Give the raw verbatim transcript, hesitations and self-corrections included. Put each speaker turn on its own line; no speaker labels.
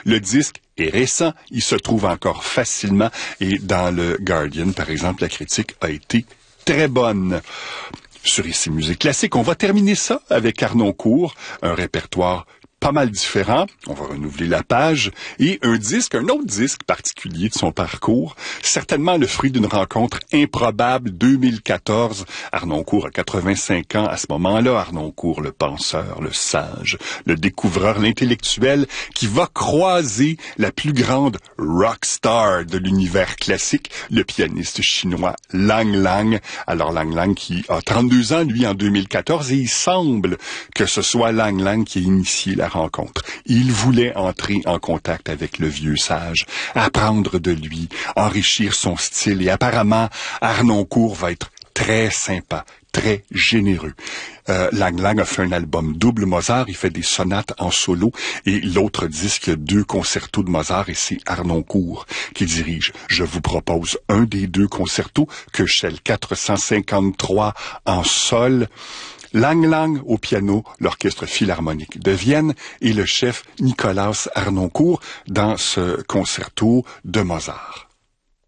Le disque est récent, il se trouve encore facilement et dans le Guardian, par exemple, la critique a été très bonne. Sur Ici Musique Classique, on va terminer ça avec Harnoncourt, un répertoire pas mal différent, on va renouveler la page, et un disque, un autre disque particulier de son parcours, certainement le fruit d'une rencontre improbable, deux mille quatorze. Harnoncourt a quatre-vingt-cinq ans à ce moment-là, Harnoncourt, le penseur, le sage, le découvreur, l'intellectuel, qui va croiser la plus grande rockstar de l'univers classique, le pianiste chinois Lang Lang. Alors Lang Lang qui a trente-deux ans, lui, en deux mille quatorze, et il semble que ce soit Lang Lang qui a initié la rencontre. Il voulait entrer en contact avec le vieux sage, apprendre de lui, enrichir son style, et apparemment, Harnoncourt va être très sympa, très généreux. Euh, Lang Lang a fait un album double Mozart, il fait des sonates en solo, et l'autre disque, il y a deux concertos de Mozart, et c'est Harnoncourt qui dirige. Je vous propose un des deux concertos, que Köchel quatre cent cinquante-trois en sol, Lang Lang au piano, l'Orchestre Philharmonique de Vienne et le chef Nikolaus Harnoncourt dans ce concerto de Mozart.